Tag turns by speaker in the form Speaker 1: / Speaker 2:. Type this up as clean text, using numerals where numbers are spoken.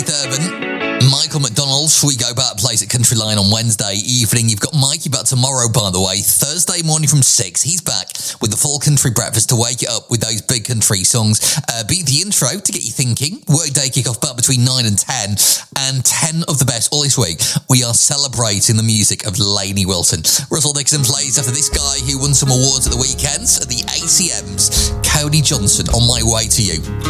Speaker 1: Keith Urban. Michael McDonald, We Go Back, plays at Country Line on Wednesday evening. You've got Mikey back tomorrow, by the way. Thursday morning from 6. He's back with the full country breakfast to wake you up with those big country songs. Beat the intro to get you thinking. Workday kick-off back between 9 and 10. And 10 of the best all this week. We are celebrating the music of Lainey Wilson. Russell Dixon plays after this guy who won some awards at the weekends at the ACMs. Cody Johnson, On My Way to You.